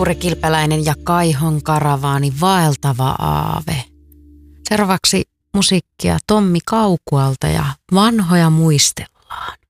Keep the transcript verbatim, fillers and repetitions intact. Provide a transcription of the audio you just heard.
Tuure Kilpeläinen ja Kaihon karavaani Vaeltava aave. Seuraavaksi musiikkia Tommi Kaukualta ja Vanhoja muistellaan.